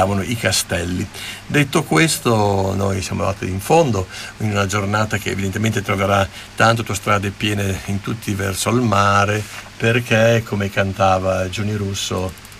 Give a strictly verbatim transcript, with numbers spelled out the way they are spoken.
i castelli. Detto questo, noi siamo andati in fondo in una giornata che evidentemente troverà tante autostrade piene in tutti verso il mare, perché come cantava Giuni Russo